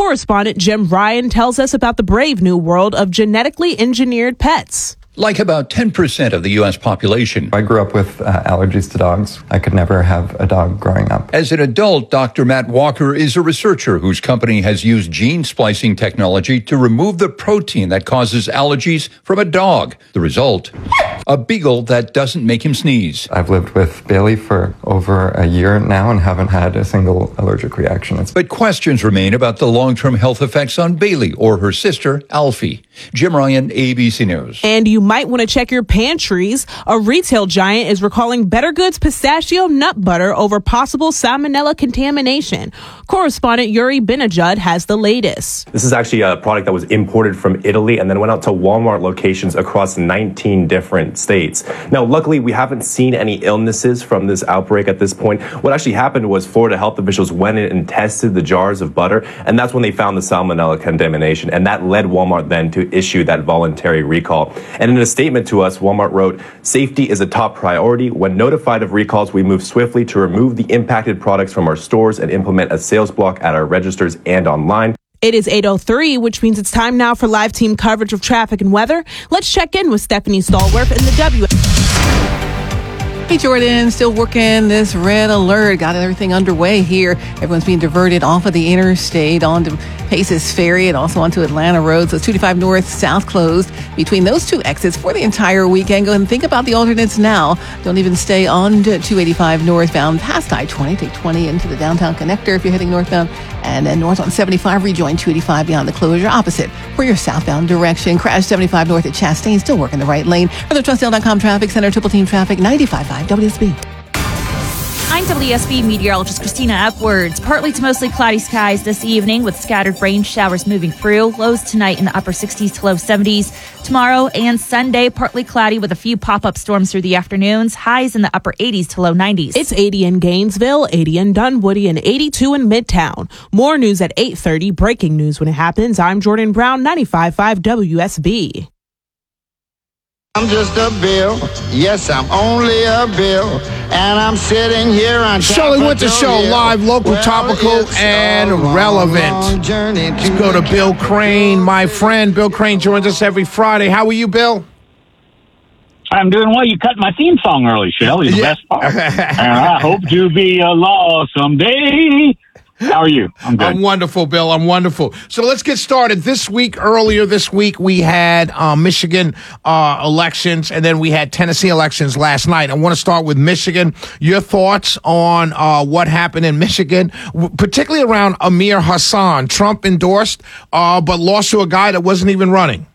Correspondent Jim Ryan tells us about the brave new world of genetically engineered pets. Like about 10% of the U.S. population. I grew up with allergies to dogs. I could never have a dog growing up. As an adult, Dr. Matt Walker is a researcher whose company has used gene splicing technology to remove the protein that causes allergies from a dog. The result? A beagle that doesn't make him sneeze. I've lived with Bailey for over a year now and haven't had a single allergic reaction. But questions remain about the long-term health effects on Bailey or her sister, Alfie. Jim Ryan, ABC News. And you might want to check your pantries. A retail giant is recalling Better Goods pistachio nut butter over possible salmonella contamination. Correspondent Yuri Benajud has the latest. This is actually a product that was imported from Italy and then went out to Walmart locations across 19 different states. Now, luckily, we haven't seen any illnesses from this outbreak at this point. What actually happened was Florida health officials went in and tested the jars of butter, and that's when they found the salmonella contamination, and that led Walmart then to issue that voluntary recall. And in a statement to us, Walmart wrote, "Safety is a top priority. When notified of recalls, we move swiftly to remove the impacted products from our stores and implement a sales block at our registers and online." It is 8:03, which means it's time now for live team coverage of traffic and weather. Let's check in with Stephanie Stallworth in the W. Hey, Jordan, still working this red alert. Got everything underway here. Everyone's being diverted off of the interstate onto Paces Ferry and also onto Atlanta Road. So 285 north, south closed between those two exits for the entire weekend. Go ahead and think about the alternates now. Don't even stay on 285 northbound past I-20. Take 20 into the downtown connector if you're heading northbound. And then north on 75, rejoin 285 beyond the closure opposite for your southbound direction. Crash 75 north at Chastain, still working the right lane. For the Trussdale.com Traffic Center, Triple Team Traffic, 95.5 WSB. I'm WSB meteorologist Christina Upwards. Partly to mostly cloudy skies this evening with scattered rain showers moving through. Lows tonight in the upper 60s to low 70s. Tomorrow and Sunday, partly cloudy with a few pop-up storms through the afternoons. Highs in the upper 80s to low 90s. It's 80 in Gainesville, 80 in Dunwoody, and 82 in Midtown. More news at 8:30. Breaking news when it happens. I'm Jordan Brown, 95.5 WSB. I'm just a bill. Yes, I'm only a bill. And I'm sitting here on Shirley Winter Show, live, local, topical, and relevant. Let's go to Bill Crane, my friend. Bill Crane joins us every Friday. How are you, Bill? I'm doing well. You cut my theme song early, Shirley. The best part. And I hope to be a law someday. How are you? I'm good. I'm wonderful, Bill. I'm wonderful. So let's get started. Earlier this week, we had Michigan elections, and then we had Tennessee elections last night. I want to start with Michigan. Your thoughts on what happened in Michigan, particularly around Amir Hassan. Trump endorsed, but lost to a guy that wasn't even running.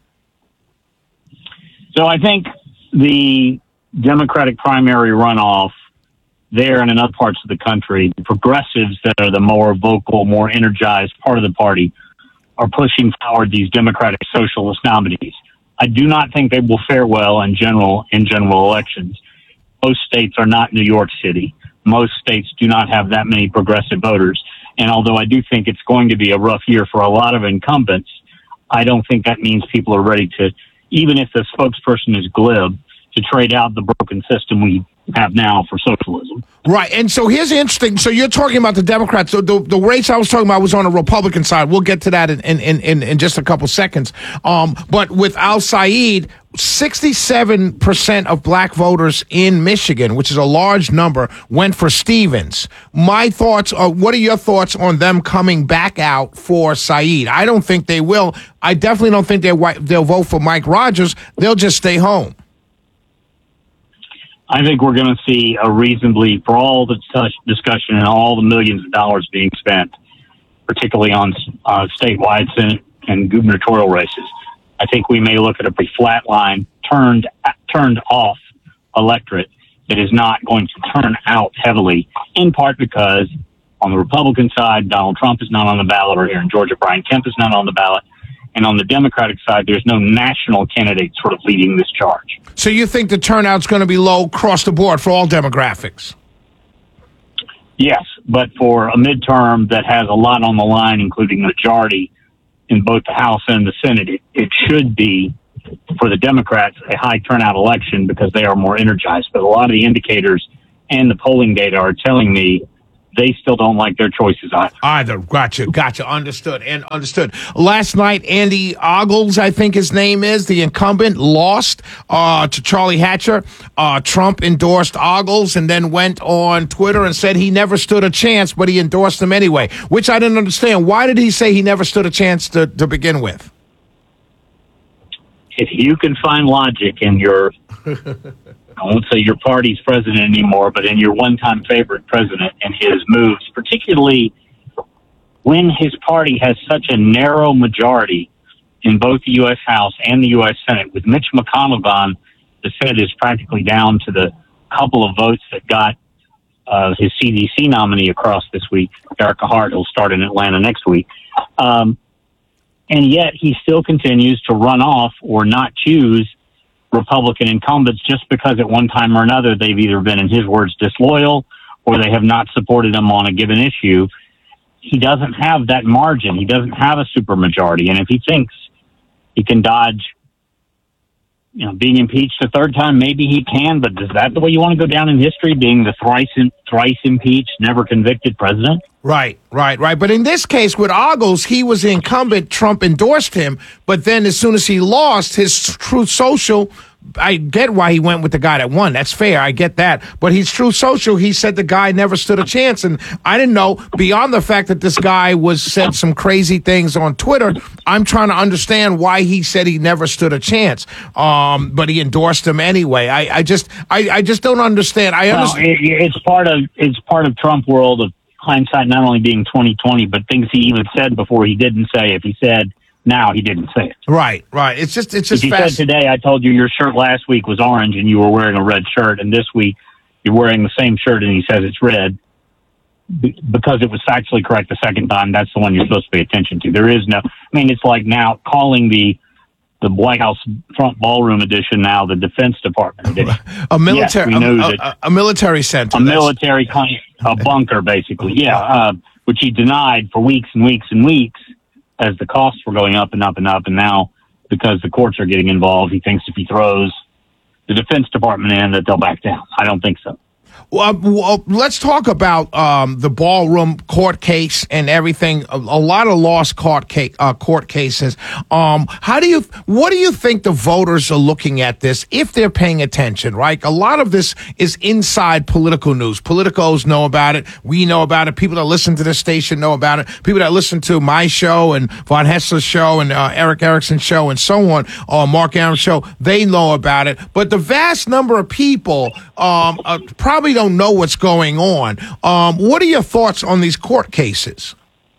So I think the Democratic primary runoff there and in other parts of the country, the progressives that are the more vocal, more energized part of the party are pushing forward these Democratic socialist nominees. I do not think they will fare well in general elections. Most states are not New York City. Most states do not have that many progressive voters. And although I do think it's going to be a rough year for a lot of incumbents, I don't think that means people are ready to, even if the spokesperson is glib, to trade out the broken system we have now for socialism. Right. And so here's interesting. So you're talking about the Democrats. So the race I was talking about was on the Republican side. We'll get to that in just a couple seconds. But with Al Said, 67% of black voters in Michigan, which is a large number, went for Stevens. My thoughts are, what are your thoughts on them coming back out for Said? I don't think they will. I definitely don't think they'll vote for Mike Rogers. They'll just stay home. I think we're going to see a reasonably, for all the discussion and all the millions of dollars being spent, particularly on statewide Senate and gubernatorial races, I think we may look at a pretty flat line, turned off electorate that is not going to turn out heavily, in part because on the Republican side, Donald Trump is not on the ballot, or here in Georgia, Brian Kemp is not on the ballot. And on the Democratic side, there's no national candidate sort of leading this charge. So you think the turnout's going to be low across the board for all demographics? Yes, but for a midterm that has a lot on the line, including the majority in both the House and the Senate, it should be, for the Democrats, a high turnout election because they are more energized. But a lot of the indicators and the polling data are telling me they still don't like their choices either. Gotcha. Understood. Last night, Andy Ogles, I think his name is, the incumbent, lost to Charlie Hatcher. Trump endorsed Ogles and then went on Twitter and said he never stood a chance, but he endorsed him anyway, which I didn't understand. Why did he say he never stood a chance to begin with? If you can find logic in your, I won't say your party's president anymore, but in your one-time favorite president and his moves, particularly when his party has such a narrow majority in both the U.S. House and the U.S. Senate, with Mitch McConnell gone, the Senate is practically down to the couple of votes that got his CDC nominee across this week, Erica Hart, who'll start in Atlanta next week. And yet he still continues to run off or not choose Republican incumbents just because at one time or another they've either been, in his words, disloyal or they have not supported him on a given issue. He doesn't have that margin. He doesn't have a supermajority. And if he thinks he can dodge, being impeached a third time, maybe he can, but is that the way you want to go down in history, being the thrice impeached, never convicted president? Right. But in this case with Ogles, he was the incumbent. Trump endorsed him. But then as soon as he lost, his Truth Social, I get why he went with the guy that won. That's fair. I get that. But his Truth Social, he said the guy never stood a chance. And I didn't know, beyond the fact that this guy said some crazy things on Twitter, I'm trying to understand why he said he never stood a chance. But he endorsed him anyway. I just don't understand. It's part of Trump world of hindsight not only being 20/20, but things he even said before he didn't say. If he said now, he didn't say it. Right. It's just if you said today, I told you your shirt last week was orange and you were wearing a red shirt, and this week you're wearing the same shirt and he says it's red, because it was factually correct the second time, that's the one you're supposed to pay attention to. There is no, it's like now calling the White House front ballroom edition now the Defense Department edition. A military, yes, a military center. A bunker, basically. Yeah, which he denied for weeks and weeks and weeks as the costs were going up and up and up. And now, because the courts are getting involved, he thinks if he throws the Defense Department in, that they'll back down. I don't think so. Well, let's talk about the ballroom court case and everything. A lot of lost court cases. What do you think the voters are looking at this if they're paying attention? Right, a lot of this is inside political news. Politicos know about it. We know about it. People that listen to this station know about it. People that listen to my show and Von Hessler's show and Eric Erickson's show and so on, or Mark Aron's show, they know about it. But the vast number of people probably don't know what's going on. What are your thoughts on these court cases?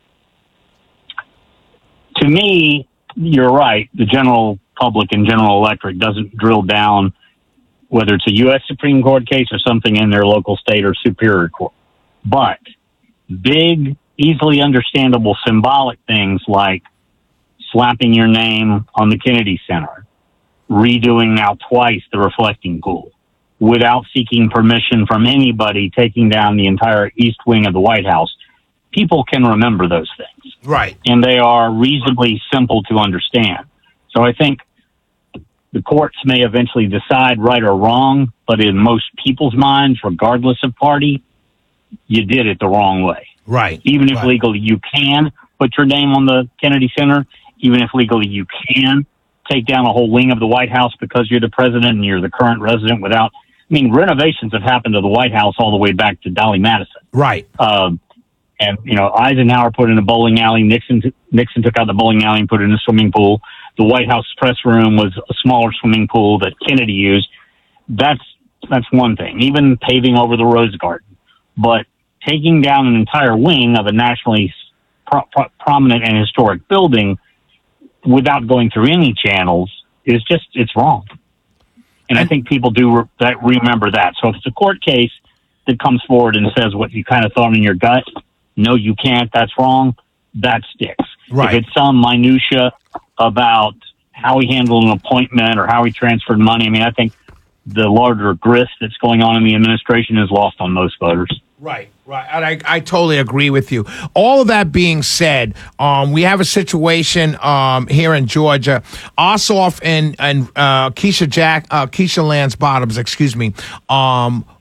To me, you're right. The general public and general electorate doesn't drill down whether it's a U.S. Supreme Court case or something in their local state or superior court. But big, easily understandable symbolic things like slapping your name on the Kennedy Center, redoing now twice the reflecting pool, without seeking permission from anybody, taking down the entire east wing of the White House. People can remember those things. Right. And they are reasonably simple to understand. So I think the courts may eventually decide right or wrong, but in most people's minds, regardless of party, you did it the wrong way. Right. Even if legally you can put your name on the Kennedy Center, even if legally you can take down a whole wing of the White House because you're the president and you're the current resident without, renovations have happened to the White House all the way back to Dolly Madison. Right. And Eisenhower put in a bowling alley. Nixon took out the bowling alley and put it in a swimming pool. The White House press room was a smaller swimming pool that Kennedy used. That's one thing. Even paving over the Rose Garden. But taking down an entire wing of a nationally prominent and historic building without going through any channels is it's wrong. And I think people do remember that. So if it's a court case that comes forward and says what you kind of thought in your gut, no, you can't, that's wrong, that sticks. Right. If it's some minutia about how he handled an appointment or how he transferred money, I think the larger grist that's going on in the administration is lost on most voters. Right. I totally agree with you. All of that being said, we have a situation here in Georgia. Ossoff and Keisha Lance Bottoms,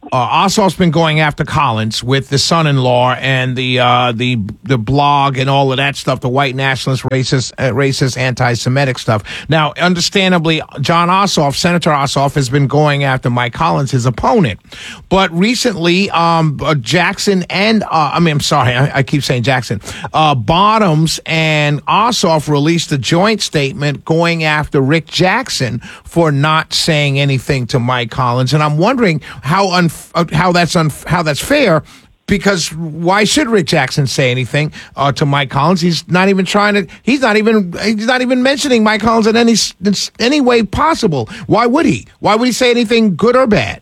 Ossoff's been going after Collins with the son-in-law and the blog and all of that stuff, the white nationalist, racist, anti-Semitic stuff. Now, understandably, Jon Ossoff, Senator Ossoff, has been going after Mike Collins, his opponent. But recently, Jackson and I keep saying Jackson. Bottoms and Ossoff released a joint statement going after Rick Jackson for not saying anything to Mike Collins, and I'm wondering how that's fair. Because why should Rick Jackson say anything to Mike Collins? He's not even mentioning Mike Collins in any way possible. Why would he? Why would he say anything good or bad?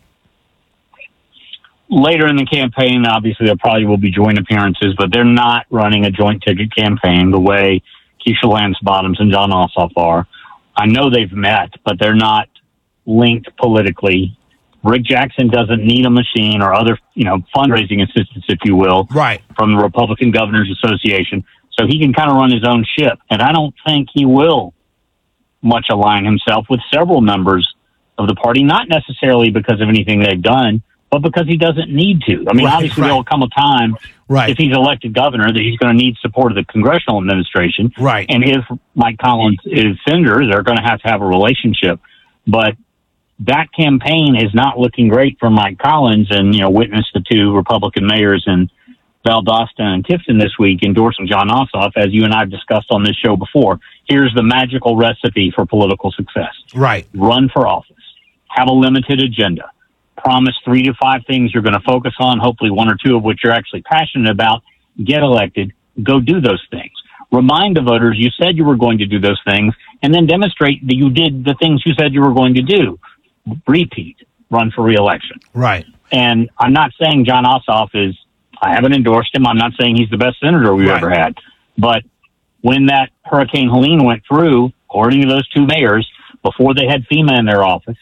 Later in the campaign, obviously, there probably will be joint appearances, but they're not running a joint ticket campaign the way Keisha Lance Bottoms and Jon Ossoff are. I know they've met, but they're not linked politically. Rick Jackson doesn't need a machine or other, fundraising assistance, if you will, right, from the Republican Governors Association. So he can kind of run his own ship. And I don't think he will much align himself with several members of the party, not necessarily because of anything they've done, but because he doesn't need to. I mean, obviously there will come a time, if he's elected governor, that he's going to need support of the congressional administration. Right. And if Mike Collins is senator, they're going to have a relationship. But that campaign is not looking great for Mike Collins, and, witness the two Republican mayors in Valdosta and Tifton this week endorsing Jon Ossoff, as you and I have discussed on this show before. Here's the magical recipe for political success. Right. Run for office. Have a limited agenda. Promise 3 to 5 things you're going to focus on, hopefully 1 or 2 of which you're actually passionate about. Get elected. Go do those things. Remind the voters you said you were going to do those things, and then demonstrate that you did the things you said you were going to do. Repeat. Run for re-election. Right. And I'm not saying Jon Ossoff I haven't endorsed him. I'm not saying he's the best senator we've ever had. But when that Hurricane Helene went through, according to those 2 mayors, before they had FEMA in their office,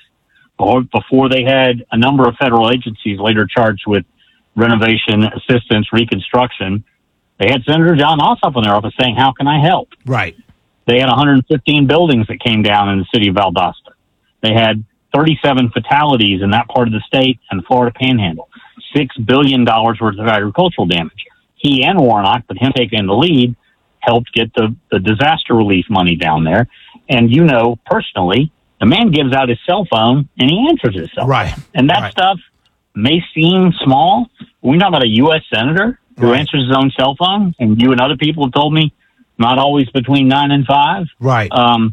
before they had a number of federal agencies later charged with renovation, assistance, reconstruction, they had Senator Jon Ossoff in their office saying, how can I help? Right. They had 115 buildings that came down in the city of Valdosta. They had 37 fatalities in that part of the state and the Florida Panhandle. $6 billion worth of agricultural damage. He and Warnock, but him taking the lead, helped get the disaster relief money down there. And personally, the man gives out his cell phone and he answers his cell phone. And that stuff may seem small. We're talking about a U.S. senator who answers his own cell phone, and you and other people have told me not always between 9 and 5. Right.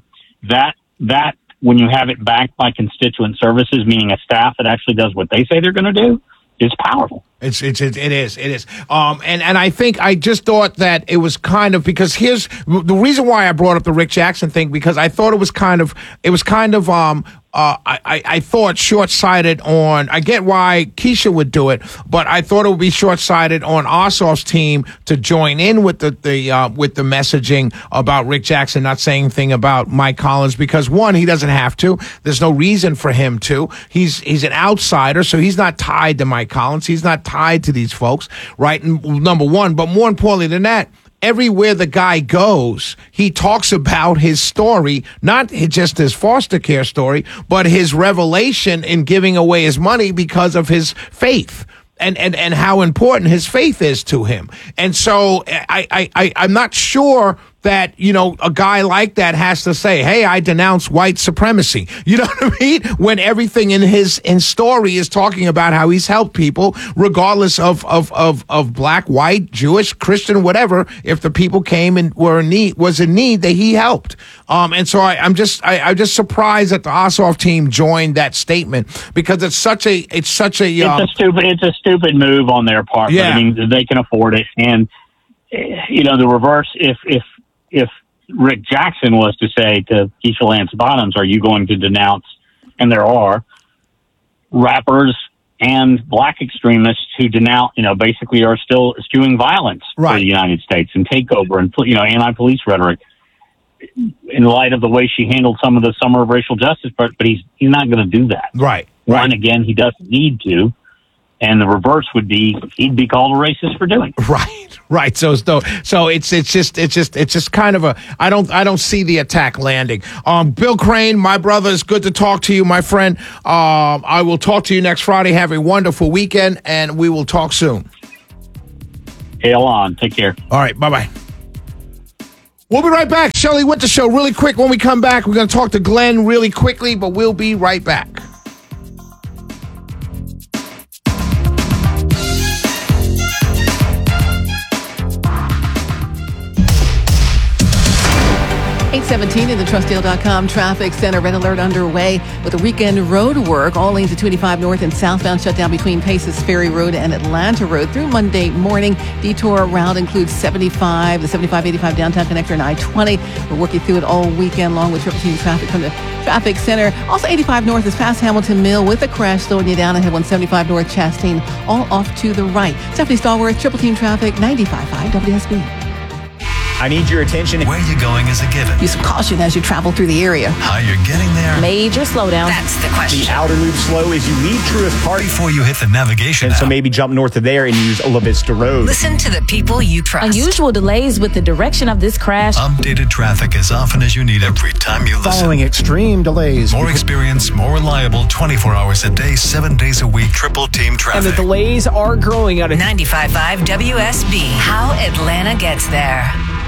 That when you have it backed by constituent services, meaning a staff that actually does what they say they're going to do, is powerful. It is. And I think I just thought that it was kind of, because here's the reason why I brought up the Rick Jackson thing, because I thought I thought short-sighted on, I get why Keisha would do it, but I thought it would be short-sighted on Ossoff's team to join in with the messaging about Rick Jackson not saying anything about Mike Collins, because one, he doesn't have to. There's no reason for him to. He's an outsider, so he's not tied to Mike Collins. He's not tied to these folks, right? Number one, but more importantly than that, everywhere the guy goes, he talks about his story, not just his foster care story, but his revelation in giving away his money because of his faith. And how important his faith is to him. And so I'm not sure that, a guy like that has to say, hey, I denounce white supremacy. You know what I mean? When everything in his story is talking about how he's helped people, regardless of black, white, Jewish, Christian, whatever, if the people came and was in need, that he helped. And so I'm just surprised that the Ossoff team joined that statement, because it's such a stupid move on their part. Yeah. But, I mean, they can afford it. And, the reverse, if Rick Jackson was to say to Keisha Lance Bottoms, are you going to denounce, and there are rappers and black extremists who denounce, basically are still eschewing violence for the United States and takeover and, anti-police rhetoric, in light of the way she handled some of the Summer of Racial Justice, but he's not going to do that. Right. One, again, he doesn't need to. And the reverse would be, he'd be called a racist for doing it. Right. So it's just kind of a I don't see the attack landing. Bill Crane, my brother, it's good to talk to you, my friend. I will talk to you next Friday. Have a wonderful weekend, and we will talk soon. Hail on. Take care. All right. Bye-bye. We'll be right back. Shelley Winter Show really quick. When we come back, we're going to talk to Glenn really quickly, but we'll be right back. 8:17 in the Trustdale.com traffic center. Red alert underway with the weekend road work. All lanes of 285 north and southbound shut down between Paces Ferry Road and Atlanta Road through Monday morning. Detour route includes 75, the 75-85 downtown connector, and I-20. We're working through it all weekend long with triple team traffic from the traffic center. Also 85 north is past Hamilton Mill with a crash slowing you down ahead 175 north Chastain, all off to the right. Stephanie Stallworth, triple team traffic, 95.5 WSB. I need your attention. Where you're going is a given. Use some caution as you travel through the area. How you're getting there? Major slowdown. That's the question. The outer loop slow as you leave Truist Park. Before you hit the navigation and app. So maybe jump north of there and use La Vista Road. Listen to the people you trust. Unusual delays with the direction of this crash. Updated traffic as often as you need every time you listen. Following extreme delays. More experience, more reliable, 24 hours a day, 7 days a week, triple team traffic. And the delays are growing out of 95.5 WSB. How Atlanta gets there.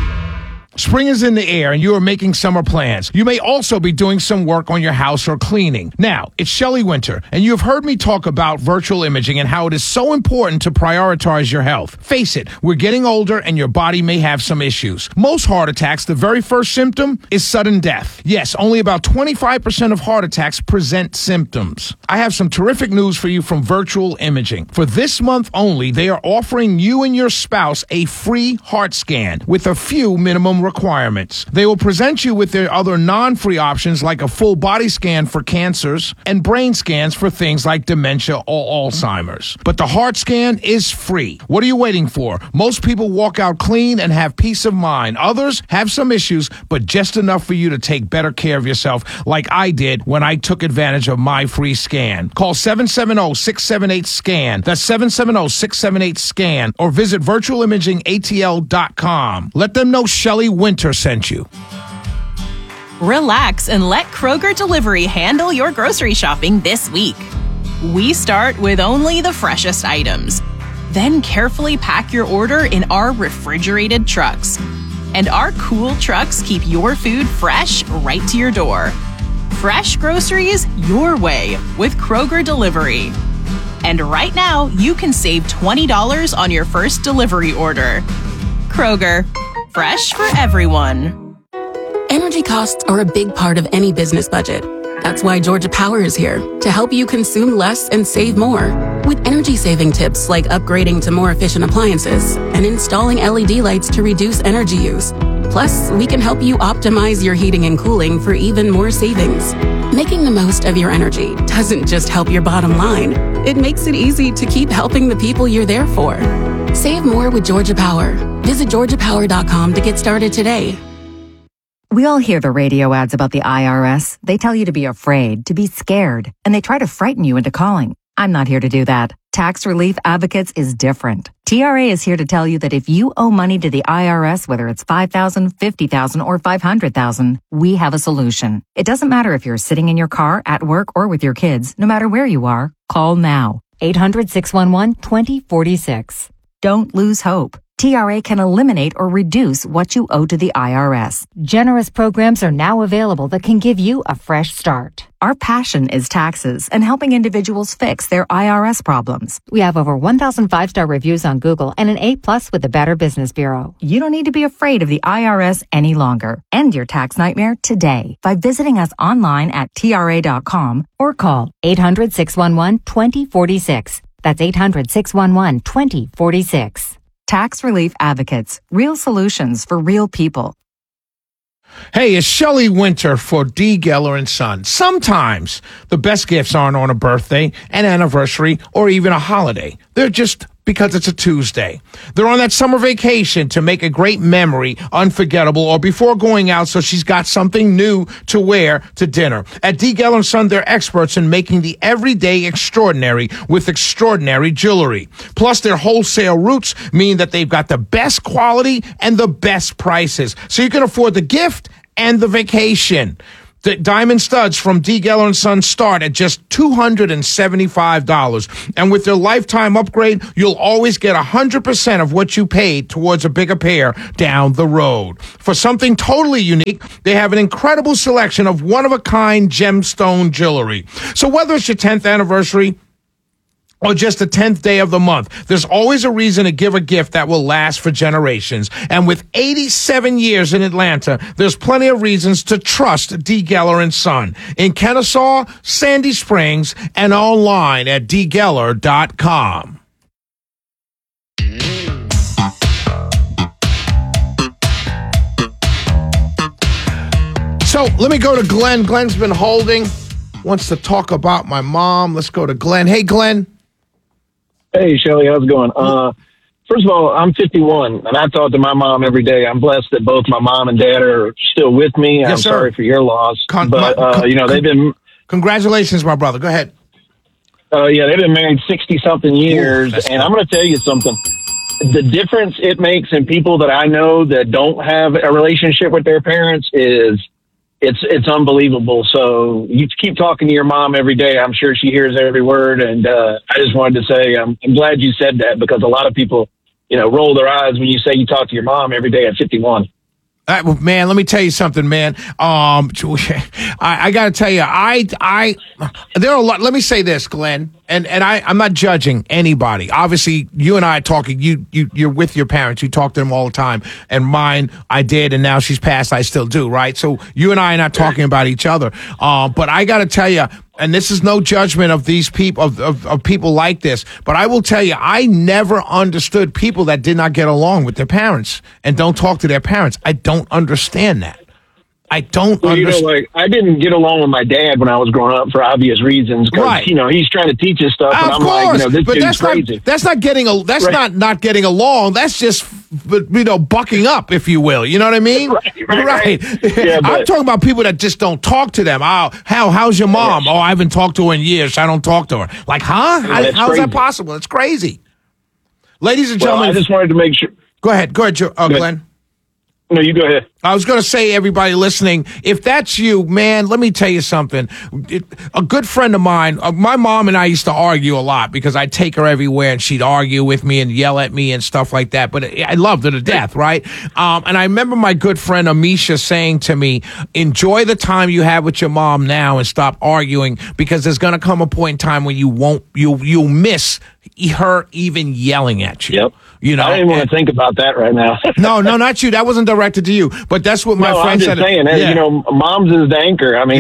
Spring is in the air and you are making summer plans. You may also be doing some work on your house or cleaning. Now, it's Shelley Winter, and you have heard me talk about virtual imaging and how it is so important to prioritize your health. Face it, we're getting older and your body may have some issues. Most heart attacks, the very first symptom is sudden death. Yes, only about 25% of heart attacks present symptoms. I have some terrific news for you from Virtual Imaging. For this month only, they are offering you and your spouse a free heart scan with a few minimum requirements. They will present you with their other non-free options like a full body scan for cancers and brain scans for things like dementia or Alzheimer's. But the heart scan is free. What are you waiting for? Most people walk out clean and have peace of mind. Others have some issues, but just enough for you to take better care of yourself like I did when I took advantage of my free scan. Call 770-678-SCAN. That's 770-678-SCAN or visit virtualimagingatl.com. Let them know Shelley Winter sent you. Relax and let Kroger Delivery handle your grocery shopping this week. We start with only the freshest items, then carefully pack your order in our refrigerated trucks. And our cool trucks keep your food fresh right to your door. Fresh groceries your way with Kroger Delivery. And right now, you can save $20 on your first delivery order. Kroger, fresh for everyone. Energy costs are a big part of any business budget. That's why Georgia Power is here to help you consume less and save more. With energy-saving tips like upgrading to more efficient appliances and installing LED lights to reduce energy use. Plus, we can help you optimize your heating and cooling for even more savings. Making the most of your energy doesn't just help your bottom line. It makes it easy to keep helping the people you're there for. Save more with Georgia Power. Visit georgiapower.com to get started today. We all hear the radio ads about the IRS. They tell you to be afraid, to be scared, and they try to frighten you into calling. I'm not here to do that. Tax Relief Advocates is different. TRA is here to tell you that if you owe money to the IRS, whether it's $5,000, $50,000, or $500,000, we have a solution. It doesn't matter if you're sitting in your car, at work, or with your kids. No matter where you are, call now. 800-611-2046. Don't lose hope. TRA can eliminate or reduce what you owe to the IRS. Generous programs are now available that can give you a fresh start. Our passion is taxes and helping individuals fix their IRS problems. We have over 1,000 5-star reviews on Google and an A+ with the Better Business Bureau. You don't need to be afraid of the IRS any longer. End your tax nightmare today by visiting us online at TRA.com or call 800-611-2046. That's 800-611-2046. Tax Relief Advocates. Real solutions for real people. Hey, it's Shelley Winter for D. Geller and Son. Sometimes the best gifts aren't on a birthday, an anniversary, or even a holiday. They're just because it's a Tuesday. They're on that summer vacation to make a great memory unforgettable or before going out so she's got something new to wear to dinner. At D. Geller & Son, they're experts in making the everyday extraordinary with extraordinary jewelry. Plus, their wholesale routes mean that they've got the best quality and the best prices. So you can afford the gift and the vacation. The diamond studs from D. Geller & Son start at just $275. And with their lifetime upgrade, you'll always get 100% of what you paid towards a bigger pair down the road. For something totally unique, they have an incredible selection of one-of-a-kind gemstone jewelry. So whether it's your 10th anniversary or just the 10th day of the month, there's always a reason to give a gift that will last for generations. And with 87 years in Atlanta, there's plenty of reasons to trust D. Geller & Son in Kennesaw, Sandy Springs, and online at dgeller.com. So let me go to Glenn. Glenn's been holding, wants to talk about my mom. Let's go to Glenn. Hey, Glenn. Hey, Shelly, how's it going? First of all, I'm 51, and I talk to my mom every day. I'm blessed that both my mom and dad are still with me. Yes, I'm sir. sorry for your loss. They've been... Congratulations, my brother. Go ahead. They've been married 60-something years, and I'm going to tell you something. The difference it makes in people that I know that don't have a relationship with their parents is... It's unbelievable. So you keep talking to your mom every day. I'm sure she hears every word. And I just wanted to say I'm glad you said that, because a lot of people, roll their eyes when you say you talk to your mom every day at 51. Well, man, let me tell you something, man. I got to tell you, there are a lot. Let me say this, Glenn, and I'm not judging anybody. Obviously, you and I are talking. You're with your parents. You talk to them all the time. And mine, I did, and now she's passed. I still do, right? So you and I are not talking about each other. But I got to tell you, and this is no judgment of these people, of people like this, but I will tell you, I never understood people that did not get along with their parents and don't talk to their parents. I don't understand that. I don't understand. I didn't get along with my dad when I was growing up for obvious reasons. Right. He's trying to teach us stuff, and I'm like, this dude's crazy. That's not getting not getting along. That's just, bucking up, if you will. You know what I mean? Right. Yeah, I'm talking about people that just don't talk to them. How's your mom? Oh, I haven't talked to her in years. I don't talk to her. Like, huh? How is that possible? It's crazy. Ladies and gentlemen. I just wanted to make sure. Go ahead, Glenn. No, you go ahead. I was going to say, everybody listening, if that's you, man, let me tell you something. A good friend of mine, my mom and I used to argue a lot because I'd take her everywhere and she'd argue with me and yell at me and stuff like that. But I loved her to death, right? And I remember my good friend Amisha saying to me, enjoy the time you have with your mom now and stop arguing, because there's going to come a point in time when you'll miss her even yelling at you. Yep. I don't even want to think about that right now. No, not you. That wasn't directed to you. But that's what my friend said. I'm just saying, mom's is the anchor. I mean,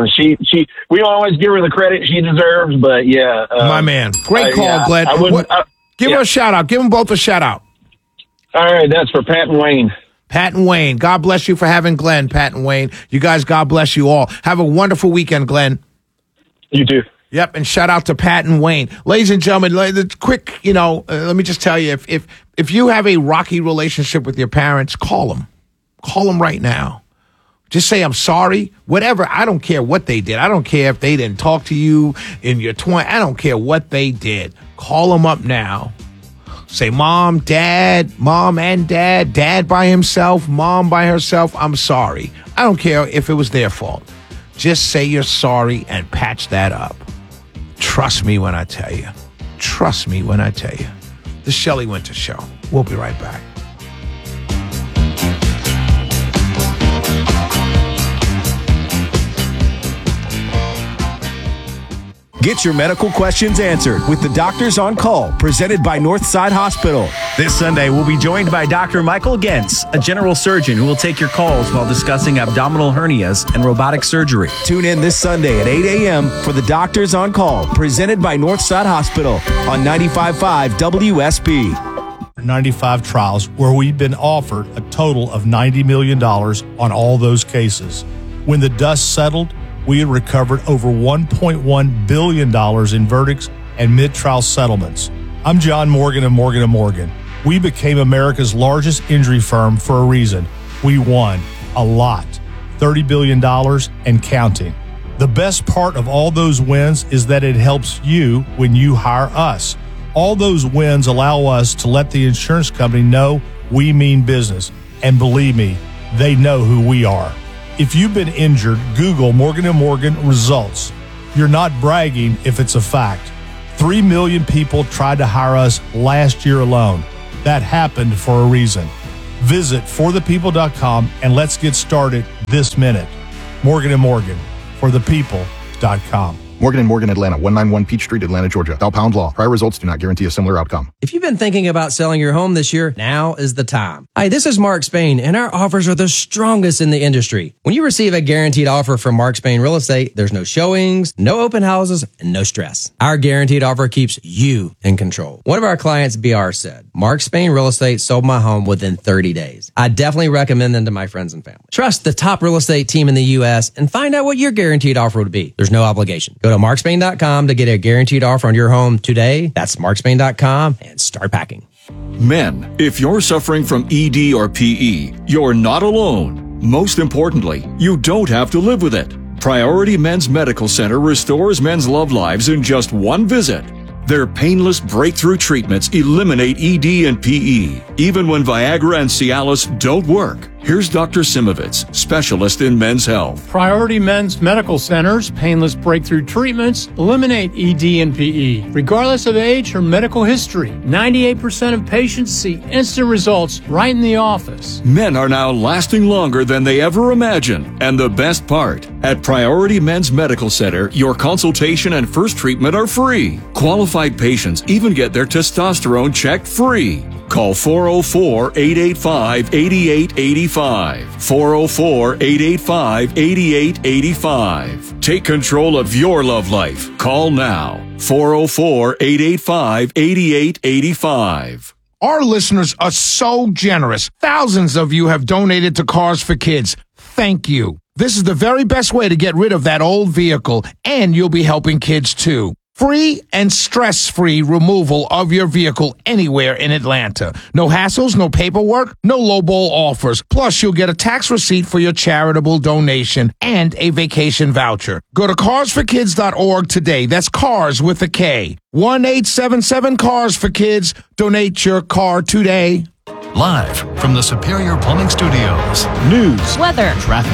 we don't always give her the credit she deserves, but yeah. My man. Great call, Glenn. Give her a shout out. Give them both a shout out. All right. That's for Pat and Wayne. Pat and Wayne. God bless you for having Glenn, Pat and Wayne. You guys, God bless you all. Have a wonderful weekend, Glenn. You too. Yep, and shout out to Pat and Wayne. Ladies and gentlemen, quick, let me just tell you, if you have a rocky relationship with your parents, call them. Call them right now. Just say, I'm sorry, whatever. I don't care what they did. I don't care if they didn't talk to you in your 20s. I don't care what they did. Call them up now. Say, mom and dad, dad by himself, mom by herself, I'm sorry. I don't care if it was their fault. Just say you're sorry and patch that up. Trust me when I tell you. Trust me when I tell you. The Shelley Winter Show. We'll be right back. Get your medical questions answered with the Doctors on Call, presented by Northside Hospital. This Sunday, we'll be joined by Dr. Michael Gentz, a general surgeon who will take your calls while discussing abdominal hernias and robotic surgery. Tune in this Sunday at 8 a.m. for the Doctors on Call, presented by Northside Hospital on 95.5 WSB. 95 trials where we've been offered a total of $90 million on all those cases. When the dust settled, we had recovered over $1.1 billion in verdicts and mid-trial settlements. I'm John Morgan of Morgan & Morgan. We became America's largest injury firm for a reason. We won a lot, $30 billion and counting. The best part of all those wins is that it helps you when you hire us. All those wins allow us to let the insurance company know we mean business. And believe me, they know who we are. If you've been injured, Google Morgan & Morgan results. You're not bragging if it's a fact. 3 million people tried to hire us last year alone. That happened for a reason. Visit forthepeople.com and let's get started this minute. Morgan & Morgan, forthepeople.com. Morgan & Morgan, Atlanta, 191 Peach Street, Atlanta, Georgia. Bell Pound Law. Prior results do not guarantee a similar outcome. If you've been thinking about selling your home this year, now is the time. Hi, this is Mark Spain, and our offers are the strongest in the industry. When you receive a guaranteed offer from Mark Spain Real Estate, there's no showings, no open houses, and no stress. Our guaranteed offer keeps you in control. One of our clients, BR, said, Mark Spain Real Estate sold my home within 30 days. I definitely recommend them to my friends and family. Trust the top real estate team in the U.S. and find out what your guaranteed offer would be. There's no obligation. Go to markspain.com to get a guaranteed offer on your home today. That's markspain.com and start packing. Men, if you're suffering from ED or PE, you're not alone. Most importantly, you don't have to live with it. Priority Men's Medical Center restores men's love lives in just one visit. Their painless breakthrough treatments eliminate ED and PE, even when Viagra and Cialis don't work. Here's Dr. Simovitz, specialist in men's health. Priority Men's Medical Center's painless breakthrough treatments eliminate ED and PE, regardless of age or medical history. 98% of patients see instant results right in the office. Men are now lasting longer than they ever imagined. And the best part, at Priority Men's Medical Center, your consultation and first treatment are free. Qualified patients even get their testosterone checked free. Call 404-885-8885. 404-885-8885. Take control of your love life. Call now. 404-885-8885. Our listeners are so generous. Thousands of you have donated to Cars for Kids. Thank you. This is the very best way to get rid of that old vehicle, and you'll be helping kids too. Free and stress-free removal of your vehicle anywhere in Atlanta. No hassles, no paperwork, no lowball offers. Plus, you'll get a tax receipt for your charitable donation and a vacation voucher. Go to carsforkids.org today. That's cars with a K. 1-877-CARS-FOR-KIDS. Donate your car today. Live from the Superior Plumbing Studios. News, weather, traffic.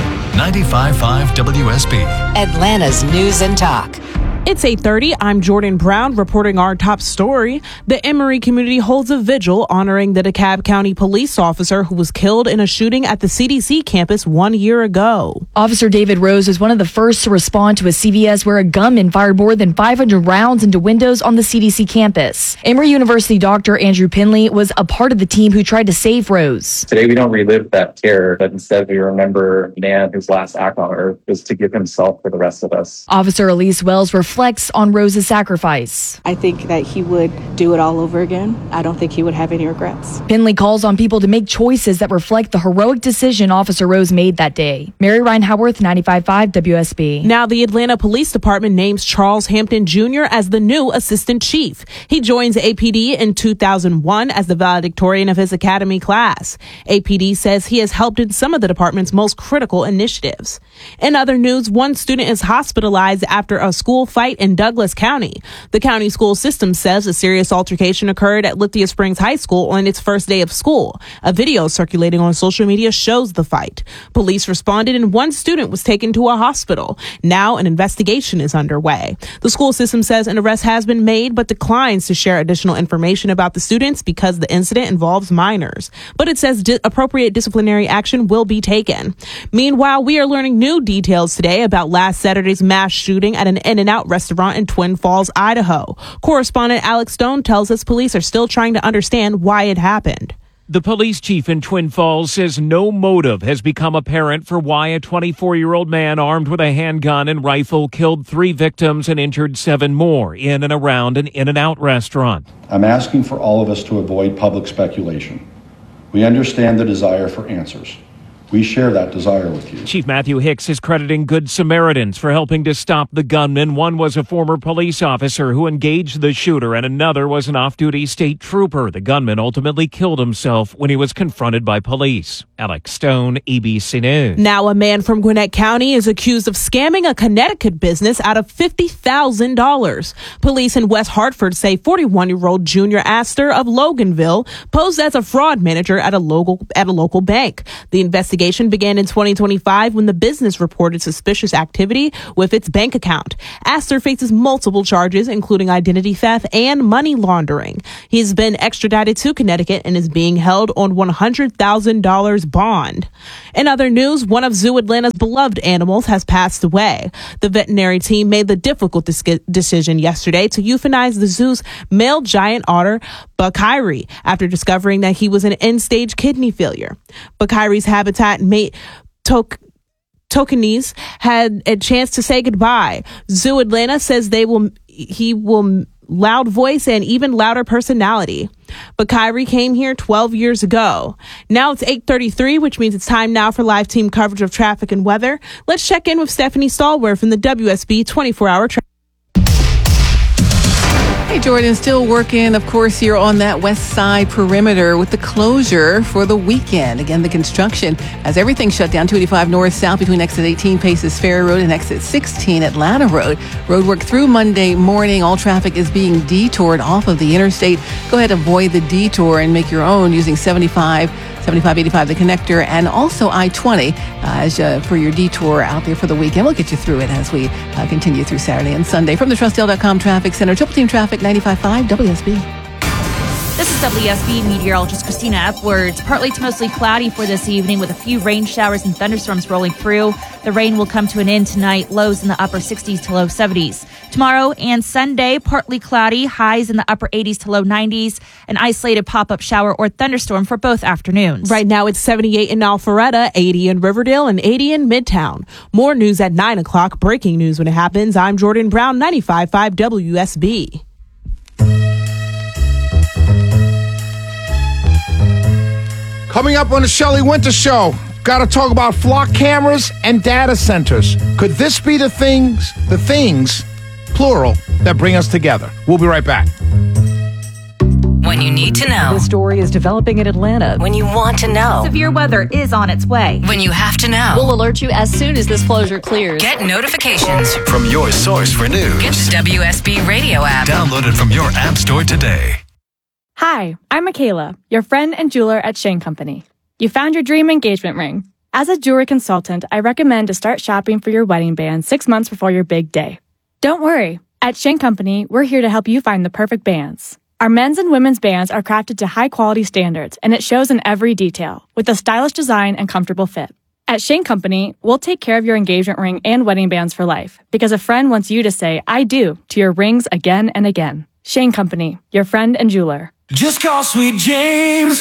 95.5 WSB. Atlanta's News and Talk. It's 8:30. I'm Jordan Brown reporting our top story. The Emory community holds a vigil honoring the DeKalb County police officer who was killed in a shooting at the CDC campus 1 year ago. Officer David Rose was one of the first to respond to a CVS where a gunman fired more than 500 rounds into windows on the CDC campus. Emory University doctor Andrew Pinley was a part of the team who tried to save Rose. Today we don't relive that terror, but instead we remember a man whose last act on earth was to give himself for the rest of us. Officer Elise Wells reflects on Rose's sacrifice. I think that he would do it all over again. I don't think he would have any regrets. Pinley calls on people to make choices that reflect the heroic decision Officer Rose made that day. Mary Ryan Howarth, 95.5 WSB. Now the Atlanta Police Department names Charles Hampton Jr. as the new assistant chief. He joins APD in 2001 as the valedictorian of his academy class. APD says he has helped in some of the department's most critical initiatives. In other news, one student is hospitalized after a school fight in Douglas County. The county school system says a serious altercation occurred at Lithia Springs High School on its first day of school. A video circulating on social media shows the fight. Police responded and one student was taken to a hospital. Now an investigation is underway. The school system says an arrest has been made but declines to share additional information about the students because the incident involves minors. But it says appropriate disciplinary action will be taken. Meanwhile, we are learning new details today about last Saturday's mass shooting at an In-N-Out restaurant in Twin Falls, Idaho. Correspondent Alex Stone tells us police are still trying to understand why it happened. The police chief in Twin Falls says no motive has become apparent for why a 24-year-old man armed with a handgun and rifle killed 3 victims and injured 7 more in and around an In-N-Out restaurant. I'm asking for all of us to avoid public speculation. We understand the desire for answers. We share that desire with you. Chief Matthew Hicks is crediting Good Samaritans for helping to stop the gunman. One was a former police officer who engaged the shooter, and another was an off-duty state trooper. The gunman ultimately killed himself when he was confronted by police. Alex Stone, ABC News. Now a man from Gwinnett County is accused of scamming a Connecticut business out of $50,000. Police in West Hartford say 41-year-old Junior Astor of Loganville posed as a fraud manager at a local bank. The investigation began in 2025 when the business reported suspicious activity with its bank account. Astor faces multiple charges, including identity theft and money laundering. He's been extradited to Connecticut and is being held on $100,000 bond. In other news, one of Zoo Atlanta's beloved animals has passed away. The veterinary team made the difficult decision yesterday to euthanize the zoo's male giant otter, Bakiri, after discovering that he was an end-stage kidney failure. Bakiri's habitat mate Tokenies had a chance to say goodbye. Zoo Atlanta says he will loud voice and even louder personality. Bakiri came here 12 years ago. Now it's 8:33, which means it's time now for live team coverage of traffic and weather. Let's check in with Stephanie Stallworth from the WSB 24-hour traffic. Hey, Jordan, still working, of course, here on that west side perimeter with the closure for the weekend. Again, the construction has everything shut down. 285 north-south between exit 18 Paces Ferry Road and exit 16 Atlanta Road. Road work through Monday morning. All traffic is being detoured off of the interstate. Go ahead, avoid the detour and make your own using 7585, the connector, and also I-20 for your detour out there for the weekend. We'll get you through it as we continue through Saturday and Sunday. From the TrustDale.com Traffic Center, Triple Team Traffic 95.5 WSB. This is WSB meteorologist Christina Epwards. Partly to mostly cloudy for this evening with a few rain showers and thunderstorms rolling through. The rain will come to an end tonight, lows in the upper 60s to low 70s. Tomorrow and Sunday, partly cloudy, highs in the upper 80s to low 90s. An isolated pop-up shower or thunderstorm for both afternoons. Right now it's 78 in Alpharetta, 80 in Riverdale, and 80 in Midtown. More news at 9 o'clock. Breaking news when it happens. I'm Jordan Brown, 95.5 WSB. Coming up on the Shelley Winter Show, got to talk about flock cameras and data centers. Could this be the things, plural, that bring us together? We'll be right back. When you need to know. The story is developing in Atlanta. When you want to know. Severe weather is on its way. When you have to know. We'll alert you as soon as this closure clears. Get notifications from your source for news. Get the WSB radio app. Download it from your app store today. Hi, I'm Michaela, your friend and jeweler at Shane Company. You found your dream engagement ring. As a jewelry consultant, I recommend to start shopping for your wedding band 6 months before your big day. Don't worry. At Shane Company, we're here to help you find the perfect bands. Our men's and women's bands are crafted to high-quality standards, and it shows in every detail, with a stylish design and comfortable fit. At Shane Company, we'll take care of your engagement ring and wedding bands for life, because a friend wants you to say, I do, to your rings again and again. Shane Company, your friend and jeweler. Just call Sweet James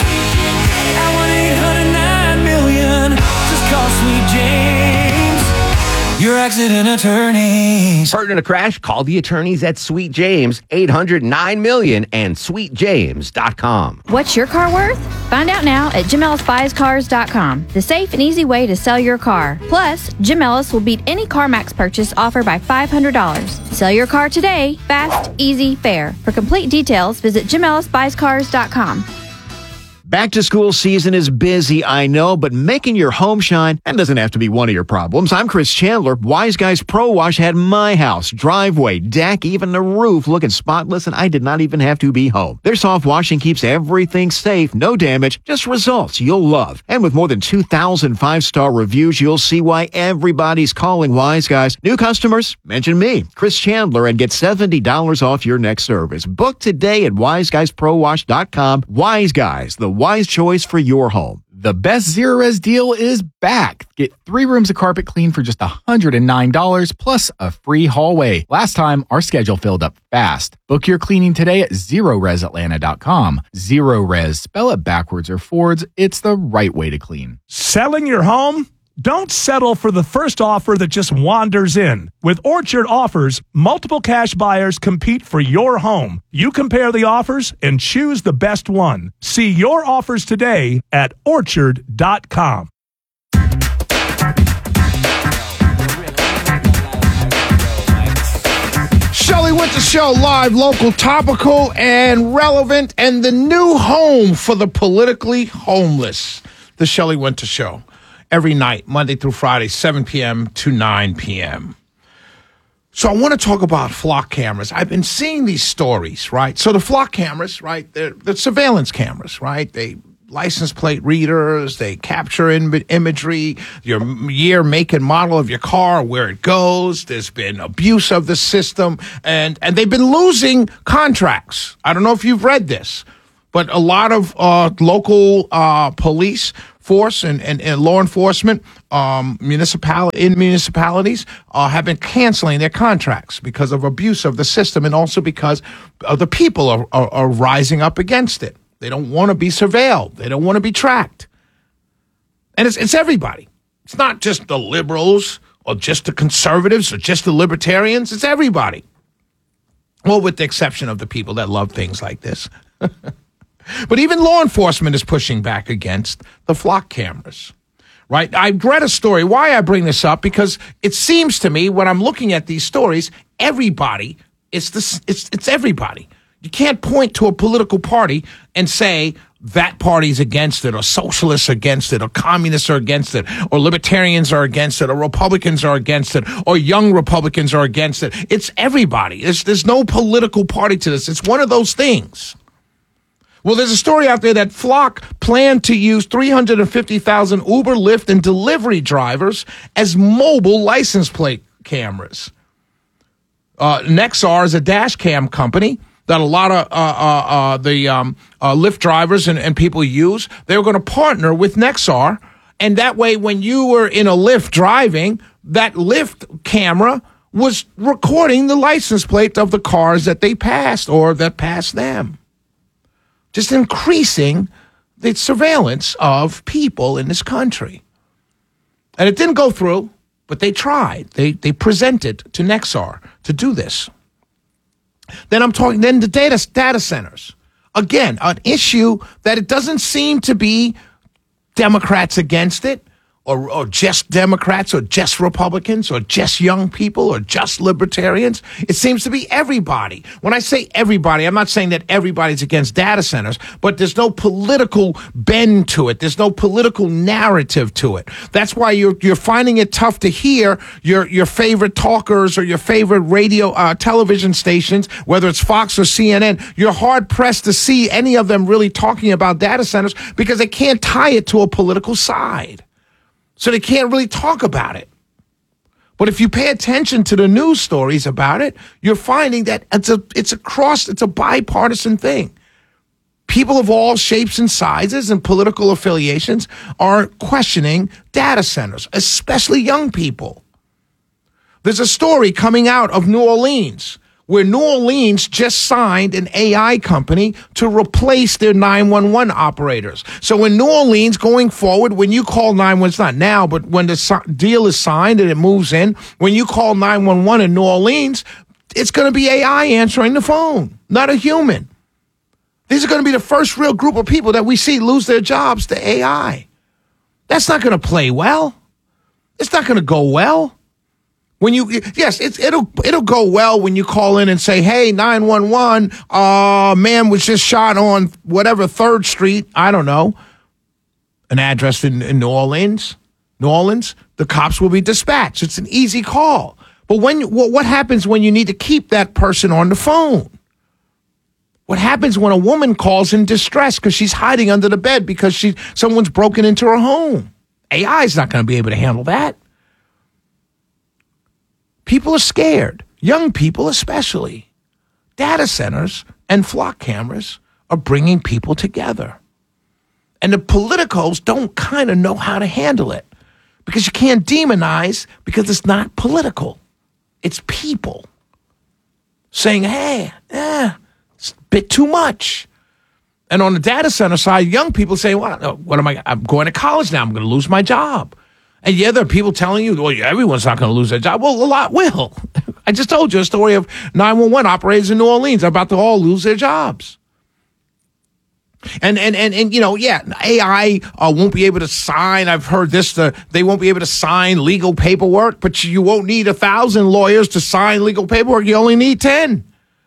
at 1-800-9-million. Just call Sweet James, your accident attorneys. Hurt in a crash? Call the attorneys at Sweet James, 800-9-million and sweetjames.com. What's your car worth? Find out now at JimEllisBuysCars.com, the safe and easy way to sell your car. Plus, Jim Ellis will beat any CarMax purchase offered by $500. Sell your car today, fast, easy, fair. For complete details, visit JimEllisBuysCars.com. Back to school season is busy, I know, but making your home shine, that doesn't have to be one of your problems. I'm Chris Chandler. Wise Guys Pro Wash had my house, driveway, deck, even the roof looking spotless, and I did not even have to be home. Their soft washing keeps everything safe, no damage, just results you'll love. And with more than 2,000 five-star reviews, you'll see why everybody's calling Wise Guys. New customers, mention me, Chris Chandler, and get $70 off your next service. Book today at wiseguysprowash.com. Wise Guys, the wise choice for your home. The best Zero-Res deal is back. Get 3 rooms of carpet clean for just $109 plus a free hallway. Last time, our schedule filled up fast. Book your cleaning today at ZeroResAtlanta.com. Zero-Res, spell it backwards or forwards. It's the right way to clean. Selling your home? Don't settle for the first offer that just wanders in. With Orchard Offers, multiple cash buyers compete for your home. You compare the offers and choose the best one. See your offers today at Orchard.com. the show, live, local, topical, and relevant, and the new home for the politically homeless. The Shelley Winter Show. Every night, Monday through Friday, 7 p.m. to 9 p.m. So I want to talk about flock cameras. I've been seeing these stories, right? So the flock cameras, right, they're surveillance cameras, right? They license plate readers, they capture imagery, your year, make, and model of your car, where it goes. There's been abuse of the system, and they've been losing contracts. I don't know if you've read this, but a lot of local police force and law enforcement municipalities have been canceling their contracts because of abuse of the system, and also because the people are rising up against it. They don't want to be surveilled. They don't want to be tracked. And it's everybody. It's not just the liberals or just the conservatives or just the libertarians. It's everybody. Well, with the exception of the people that love things like this. But even law enforcement is pushing back against the flock cameras, right? I read a story. Why I bring this up? Because it seems to me when I'm looking at these stories, everybody, it's everybody. You can't point to a political party and say that party's against it, or socialists are against it, or communists are against it, or libertarians are against it, or Republicans are against it, or young Republicans are against it. It's everybody. There's no political party to this. It's one of those things. Well, there's a story out there that Flock planned to use 350,000 Uber, Lyft, and delivery drivers as mobile license plate cameras. Nexar is a dash cam company that a lot of the Lyft drivers and people use. They were going to partner with Nexar, and that way when you were in a Lyft driving, that Lyft camera was recording the license plate of the cars that they passed or that passed them. Just increasing the surveillance of people in this country. And it didn't go through, but they tried. They presented to Nexar to do this. Then the data centers. Again, an issue that it doesn't seem to be Democrats against it, or just Democrats, or just Republicans, or just young people, or just libertarians. It seems to be everybody. When I say everybody, I'm not saying that everybody's against data centers, but there's no political bend to it. There's no political narrative to it. That's why you're finding it tough to hear your favorite talkers or your favorite radio, television stations, whether it's Fox or CNN. You're hard pressed to see any of them really talking about data centers because they can't tie it to a political side. So they can't really talk about it. But if you pay attention to the news stories about it, you're finding that it's a bipartisan thing. People of all shapes and sizes and political affiliations are questioning data centers, especially young people. There's a story coming out of New Orleans where New Orleans just signed an AI company to replace their 911 operators. So in New Orleans, going forward, when you call 911, it's not now, but when the deal is signed and it moves in, when you call 911 in New Orleans, it's going to be AI answering the phone, not a human. These are going to be the first real group of people that we see lose their jobs to AI. That's not going to play well. It's not going to go well. It'll go well when you call in and say, hey, 911, man was just shot on whatever 3rd Street, I don't know, an address in New Orleans, the cops will be dispatched. It's an easy call. But what happens when you need to keep that person on the phone? What happens when a woman calls in distress because she's hiding under the bed because someone's broken into her home? AI is not going to be able to handle that. People are scared, young people especially. Data centers and flock cameras are bringing people together. And the politicos don't kind of know how to handle it because you can't demonize because it's not political. It's people saying, hey, it's a bit too much. And on the data center side, young people say, well, I'm going to college now. I'm going to lose my job. And yeah, there are people telling you, well, everyone's not going to lose their job. Well, a lot will. I just told you a story of 911 operators in New Orleans are about to all lose their jobs. And AI won't be able to sign. I've heard this, they won't be able to sign legal paperwork, but you won't need 1,000 lawyers to sign legal paperwork. You only need 10.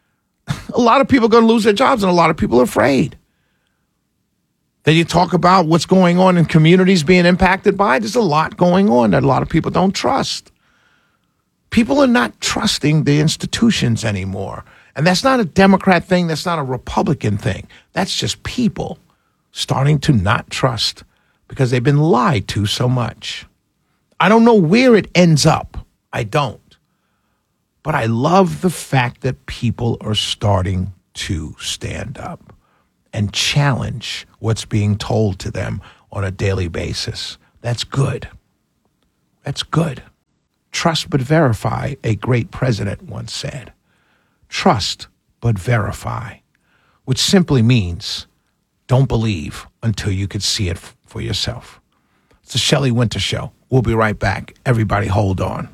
A lot of people are going to lose their jobs, and a lot of people are afraid. Then you talk about what's going on in communities being impacted by it. There's a lot going on that a lot of people don't trust. People are not trusting the institutions anymore. And that's not a Democrat thing. That's not a Republican thing. That's just people starting to not trust because they've been lied to so much. I don't know where it ends up. I don't. But I love the fact that people are starting to stand up and challenge what's being told to them on a daily basis. That's good. That's good. Trust but verify, a great president once said. Trust but verify, which simply means don't believe until you can see it for yourself. It's the Shelley Winter Show. We'll be right back. Everybody hold on.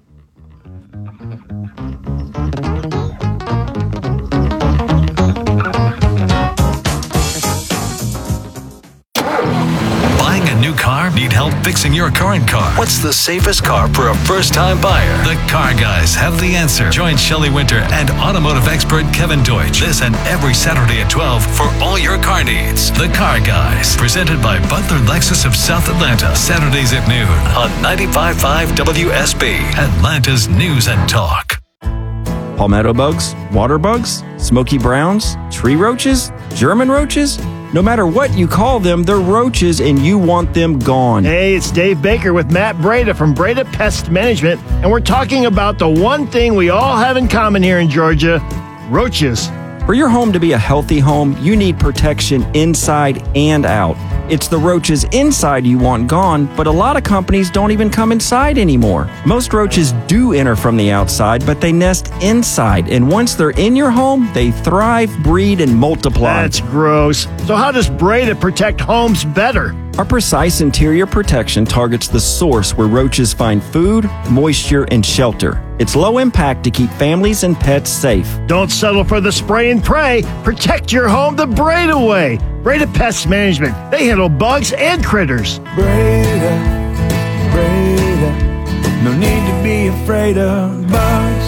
Buying a new car? Need help fixing your current car? What's the safest car for a first-time buyer? The Car Guys have the answer. Join Shelley Winter and automotive expert Kevin Deutsch this and every Saturday at 12 for all your car needs. The Car Guys, presented by Butler Lexus of South Atlanta, Saturdays at noon on 95.5 WSB, Atlanta's News and Talk. Palmetto bugs, water bugs, smoky browns, tree roaches, German roaches. No matter what you call them, they're roaches and you want them gone. Hey, it's Dave Baker with Matt Breda from Breda Pest Management, and we're talking about the one thing we all have in common here in Georgia, roaches. For your home to be a healthy home, you need protection inside and out. It's the roaches inside you want gone, but a lot of companies don't even come inside anymore. Most roaches do enter from the outside, but they nest inside, and once they're in your home, they thrive, breed, and multiply. That's gross. So how does Breda protect homes better? Our precise interior protection targets the source where roaches find food, moisture, and shelter. It's low impact to keep families and pets safe. Don't settle for the spray and pray. Protect your home the Breda way. Breda Pest Management. They handle bugs and critters. Breda, Breda, no need to be afraid of bugs.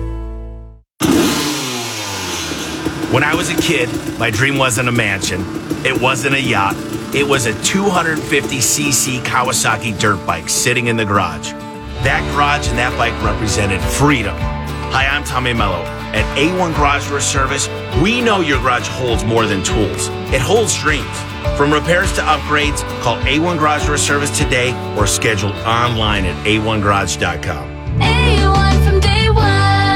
When I was a kid, my dream wasn't a mansion. It wasn't a yacht. It was a 250cc Kawasaki dirt bike sitting in the garage. That garage and that bike represented freedom. Hi, I'm Tommy Mello. At A1 Garage Door Service, we know your garage holds more than tools. It holds dreams. From repairs to upgrades, call A1 Garage Door Service today or schedule online at a1garage.com. A1 from day one.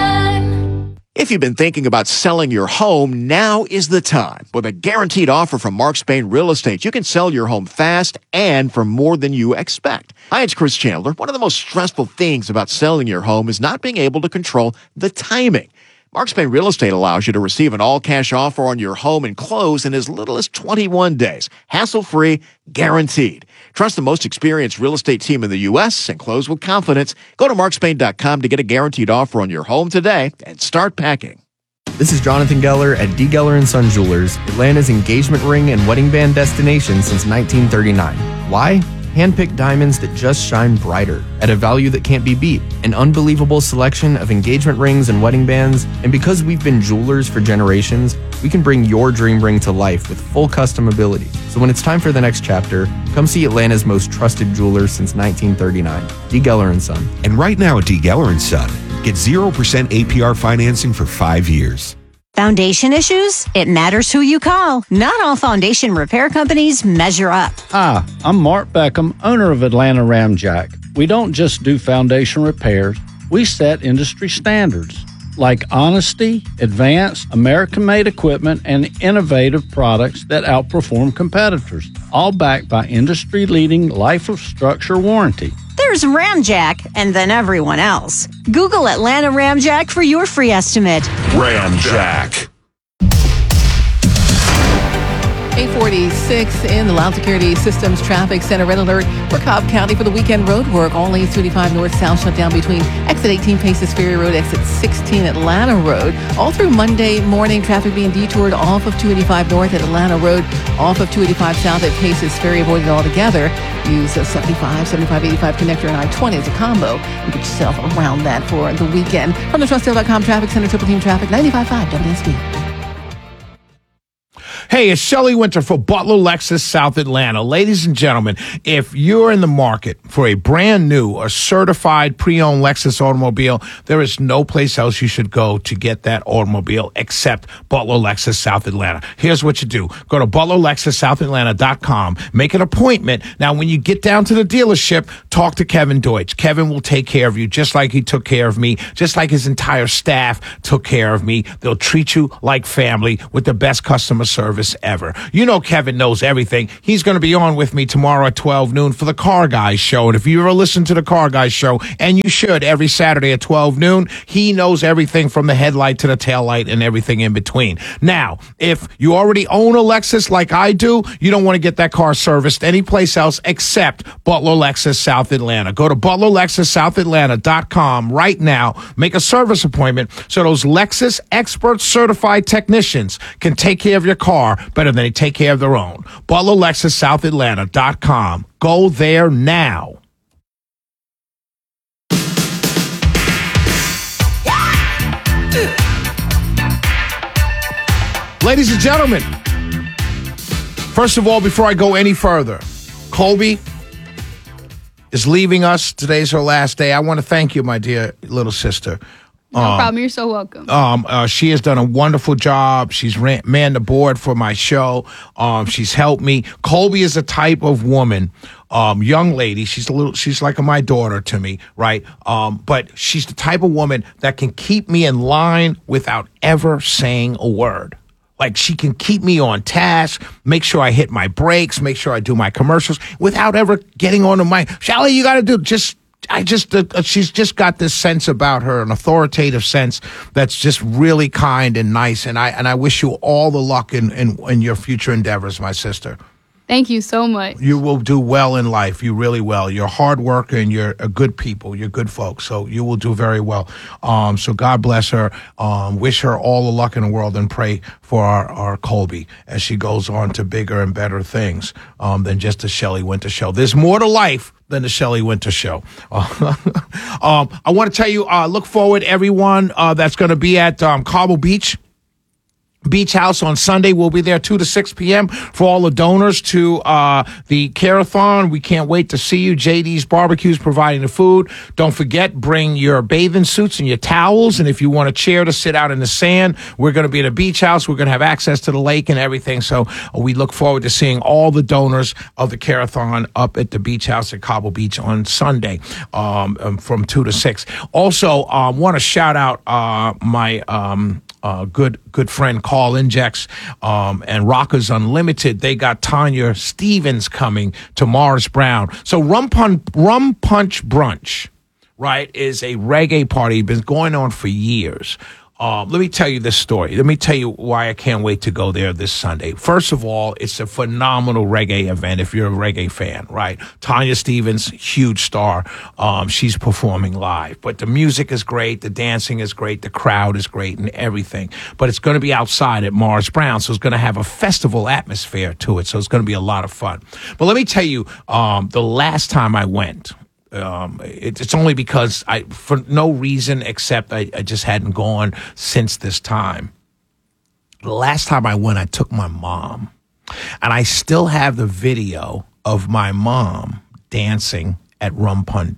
If you've been thinking about selling your home, now is the time. With a guaranteed offer from Mark Spain Real Estate, you can sell your home fast and for more than you expect. Hi, it's Chris Chandler. One of the most stressful things about selling your home is not being able to control the timing. Mark Spain Real Estate allows you to receive an all-cash offer on your home and close in as little as 21 days. Hassle-free, guaranteed. Trust the most experienced real estate team in the U.S. and close with confidence. Go to markspain.com to get a guaranteed offer on your home today and start packing. This is Jonathan Geller at D. Geller & Son Jewelers, Atlanta's engagement ring and wedding band destination since 1939. Why? Hand-picked diamonds that just shine brighter at a value that can't be beat. An unbelievable selection of engagement rings and wedding bands. And because we've been jewelers for generations, we can bring your dream ring to life with full custom ability. So when it's time for the next chapter, come see Atlanta's most trusted jeweler since 1939, D. Geller & Son. And right now at D. Geller & Son, get 0% APR financing for 5 years. Foundation issues? It matters who you call. Not all foundation repair companies measure up. Hi, I'm Mark Beckham, owner of Atlanta Ramjack. We don't just do foundation repairs, we set industry standards like honesty, advanced, American-made equipment, and innovative products that outperform competitors, all backed by industry-leading life of structure warranty. There's Ramjack, and then everyone else. Google Atlanta Ramjack for your free estimate. Ramjack. 846 in the Loud Security Systems Traffic Center. Red alert for Cobb County for the weekend road work. All lanes 285 north-south shut down between exit 18 Paces Ferry Road, exit 16 Atlanta Road. All through Monday morning, traffic being detoured off of 285 north at Atlanta Road, off of 285 south at Paces Ferry, avoided altogether. Use a 75-85 connector and I-20 as a combo. You get yourself around that for the weekend. From the TrustDale.com Traffic Center, Triple Team Traffic, 95.5 WSB. Hey, it's Shelley Winter for Butler Lexus South Atlanta. Ladies and gentlemen, if you're in the market for a brand new or certified pre-owned Lexus automobile, there is no place else you should go to get that automobile except Butler Lexus South Atlanta. Here's what you do. Go to ButlerLexusSouthAtlanta.com. Make an appointment. Now, when you get down to the dealership, talk to Kevin Deutsch. Kevin will take care of you just like he took care of me, just like his entire staff took care of me. They'll treat you like family with the best customer service ever. You know Kevin knows everything. He's going to be on with me tomorrow at 12 noon for the Car Guys show. And if you ever listen to the Car Guys show, and you should every Saturday at 12 noon, he knows everything from the headlight to the tail light and everything in between. Now, if you already own a Lexus like I do, you don't want to get that car serviced anyplace else except Butler Lexus South Atlanta. Go to ButlerLexusSouthAtlanta.com right now. Make a service appointment so those Lexus expert certified technicians can take care of your car better than they take care of their own. ButlerLexusSouthAtlanta.com. Go there now. Ladies and gentlemen, first of all, before I go any further, Colby is leaving us. Today's her last day. I want to thank you, my dear little sister. No problem. You're so welcome. She has done a wonderful job. She's manned the board for my show. She's helped me. Colby is a type of woman, young lady. She's like my daughter to me, right? But she's the type of woman that can keep me in line without ever saying a word. Like, she can keep me on task, make sure I hit my brakes, make sure I do my commercials without ever getting on to my, Shelley, you got to do she's just got this sense about her, an authoritative sense that's just really kind and nice. And I wish you all the luck in your future endeavors, my sister. Thank you so much. You will do well in life. You really will. You're a hard worker and you're a good people. You're good folks. So you will do very well. So God bless her. Wish her all the luck in the world and pray for our Colby as she goes on to bigger and better things than just the Shelley Winter Show. There's more to life than the Shelley Winter Show. I want to tell you, look forward, everyone that's going to be at Cobble Beach House on Sunday. We'll be there 2 to 6 p.m. for all the donors to the Care-a-thon. We can't wait to see you. JD's Barbecue's providing the food. Don't forget, bring your bathing suits and your towels. And if you want a chair to sit out in the sand, we're going to be at a beach house. We're going to have access to the lake and everything. So we look forward to seeing all the donors of the Care-a-thon up at the beach house at Cobble Beach on Sunday from 2 to 6. Also, want to shout out my good friend Carl Injex and Rockers Unlimited. They got Tanya Stevens coming to Morris Brown. So Rum Punch Brunch, right, is a reggae party. Been going on for years. Let me tell you this story. Let me tell you why I can't wait to go there this Sunday. First of all, it's a phenomenal reggae event if you're a reggae fan, right? Tanya Stevens, huge star. She's performing live. But the music is great. The dancing is great. The crowd is great and everything. But it's going to be outside at Morris Brown, so it's going to have a festival atmosphere to it. So it's going to be a lot of fun. But let me tell you, the last time I went, it's only because for no reason except I just hadn't gone since this time. The last time I went, I took my mom, and I still have the video of my mom dancing at Rum Punch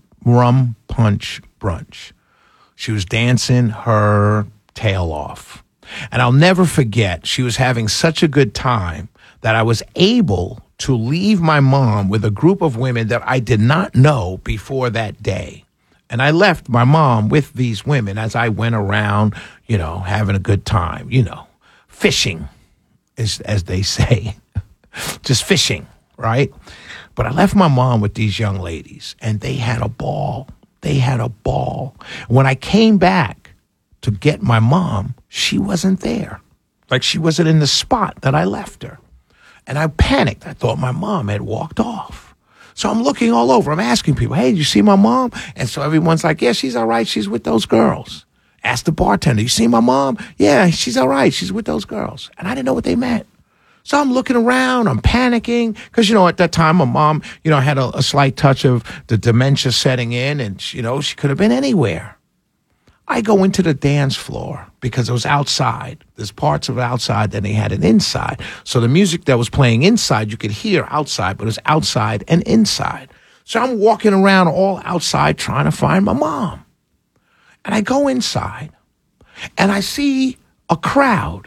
Brunch. She was dancing her tail off, and I'll never forget. She was having such a good time that I was able to leave my mom with a group of women that I did not know before that day. And I left my mom with these women as I went around, having a good time, fishing, as they say, just fishing, right? But I left my mom with these young ladies, and they had a ball. They had a ball. When I came back to get my mom, she wasn't there. Like, she wasn't in the spot that I left her. And I panicked. I thought my mom had walked off. So I'm looking all over. I'm asking people, hey, did you see my mom? And so everyone's like, yeah, she's all right. She's with those girls. Ask the bartender, you see my mom? Yeah, she's all right. She's with those girls. And I didn't know what they meant. So I'm looking around, I'm panicking, because, at that time, my mom, had a slight touch of the dementia setting in, and, she could have been anywhere. I go into the dance floor because it was outside. There's parts of it outside, then they had it inside. So the music that was playing inside, you could hear outside, but it was outside and inside. So I'm walking around all outside trying to find my mom. And I go inside, and I see a crowd.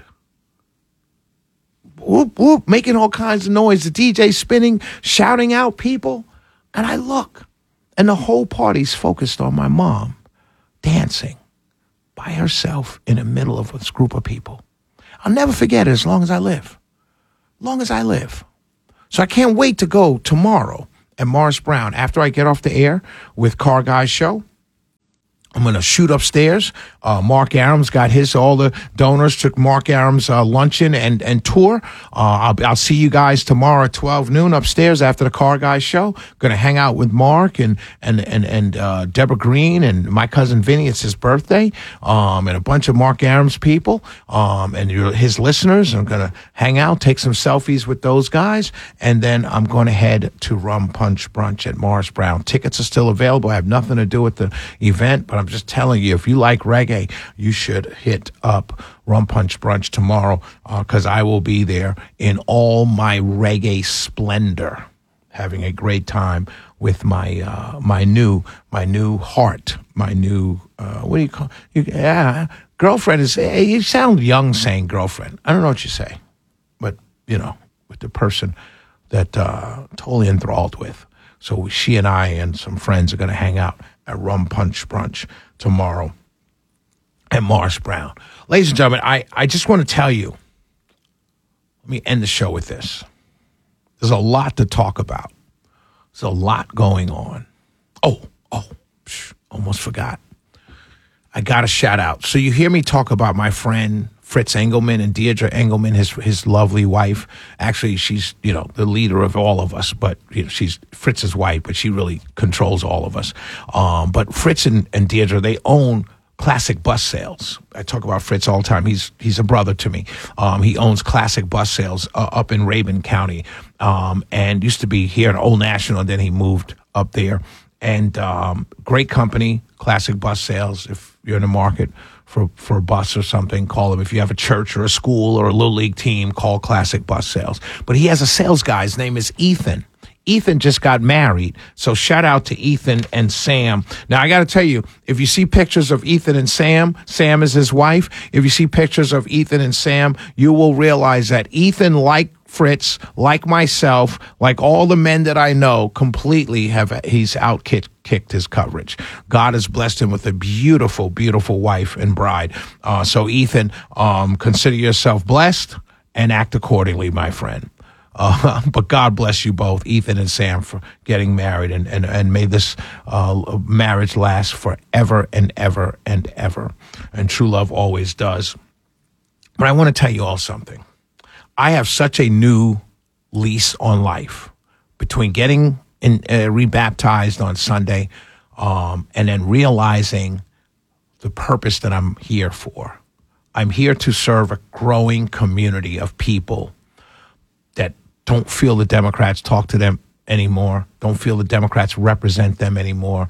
Whoop, whoop, making all kinds of noise. The DJ spinning, shouting out people. And I look, and the whole party's focused on my mom dancing by herself in the middle of this group of people. I'll never forget it as long as I live. Long as I live. So I can't wait to go tomorrow at Morris Brown after I get off the air with Car Guys Show. I'm going to shoot upstairs. Mark Arams got all the donors took Mark Arams' luncheon and tour. I'll see you guys tomorrow at 12 noon upstairs after the Car Guys Show. Going to hang out with Mark and Deborah Green and my cousin Vinny. It's his birthday. And a bunch of Mark Arams people and his listeners. I'm going to hang out, take some selfies with those guys. And then I'm going to head to Rum Punch Brunch at Morris Brown. Tickets are still available. I have nothing to do with the event, but I'm just telling you, if you like reggae, you should hit up Rum Punch Brunch tomorrow because I will be there in all my reggae splendor, having a great time with my new heart, my new what do you call girlfriend is. You sound young saying girlfriend. I don't know what you say, but with the person that totally enthralled with. So she and I and some friends are going to hang out at Rum Punch Brunch tomorrow at Morris Brown. Ladies and gentlemen, I just want to tell you, let me end the show with this. There's a lot to talk about. There's a lot going on. Almost forgot. I got to shout out. So you hear me talk about my friend Fritz Engelman and Deirdre Engelman, his lovely wife. Actually, she's, the leader of all of us, but she's Fritz's wife, but she really controls all of us. But Fritz and Deirdre, they own Classic Bus Sales. I talk about Fritz all the time. He's a brother to me. He owns Classic Bus Sales up in Rabun County, and used to be here at Old National, and then he moved up there. And great company, Classic Bus Sales. If you're in the market for a bus or something, call him. If you have a church or a school or a little league team, call Classic Bus Sales. But he has a sales guy. His name is Ethan. Ethan just got married, so shout out to Ethan and Sam. Now, I got to tell you, if you see pictures of Ethan and Sam is his wife. If you see pictures of Ethan and Sam, you will realize that Ethan, like Fritz, like myself, like all the men that I know, completely he's outkicked his coverage. God has blessed him with a beautiful, beautiful wife and bride. So Ethan, consider yourself blessed and act accordingly, my friend. But God bless you both, Ethan and Sam, for getting married, and may this marriage last forever and ever and ever. And true love always does. But I want to tell you all something. I have such a new lease on life between getting rebaptized on Sunday and then realizing the purpose that I'm here for. I'm here to serve a growing community of people that don't feel the Democrats talk to them anymore, don't feel the Democrats represent them anymore,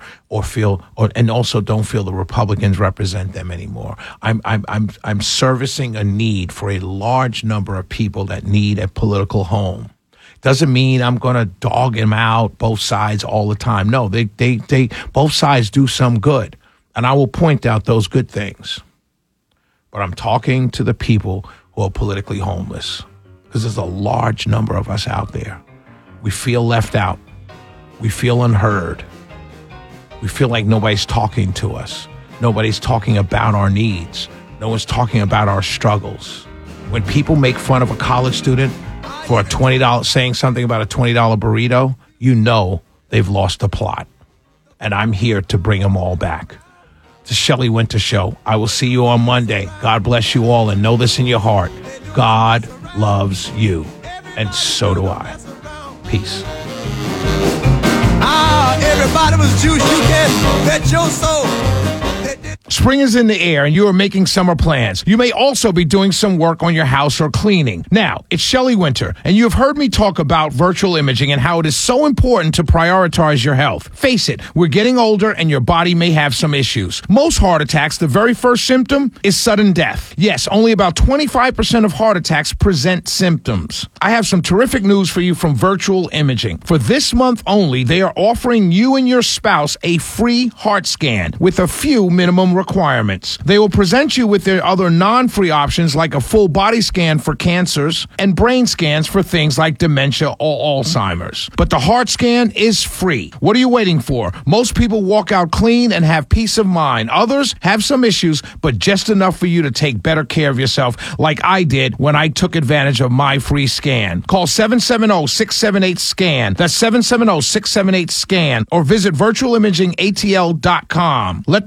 and also don't feel the Republicans represent them anymore. I'm servicing a need for a large number of people that need a political home. Doesn't mean I'm going to dog them out, both sides, all the time. No, they both sides do some good, and I will point out those good things. But I'm talking to the people who are politically homeless, because there's a large number of us out there. We feel left out. We feel unheard. We feel like nobody's talking to us. Nobody's talking about our needs. No one's talking about our struggles. When people make fun of a college student for saying something about a $20 burrito, you know they've lost the plot. And I'm here to bring them all back. It's the Shelley Winter Show. I will see you on Monday. God bless you all, and know this in your heart. God loves you. And so do I. Peace. Everybody was juice. You can bet your soul. Spring is in the air and you are making summer plans. You may also be doing some work on your house or cleaning. Now, it's Shelley Winter, and you have heard me talk about virtual imaging and how it is so important to prioritize your health. Face it, we're getting older and your body may have some issues. Most heart attacks, the very first symptom is sudden death. Yes, only about 25% of heart attacks present symptoms. I have some terrific news for you from Virtual Imaging. For this month only, they are offering you and your spouse a free heart scan with a few minimum requirements. They will present you with their other non-free options like a full body scan for cancers and brain scans for things like dementia or Alzheimer's. But the heart scan is free. What are you waiting for? Most people walk out clean and have peace of mind. Others have some issues, but just enough for you to take better care of yourself like I did when I took advantage of my free scan. Call 770-678-SCAN. That's 770-678-SCAN or visit virtualimagingatl.com. Let